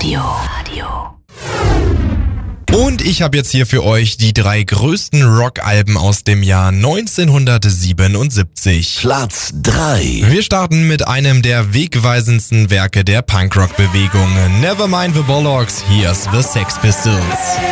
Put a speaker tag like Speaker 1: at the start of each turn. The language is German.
Speaker 1: Und ich habe jetzt hier für euch die 3 größten Rockalben aus dem Jahr 1977.
Speaker 2: Platz 3.
Speaker 1: Wir starten mit einem der wegweisendsten Werke der Punkrock-Bewegung. Nevermind the Bollocks, here's the Sex Pistols.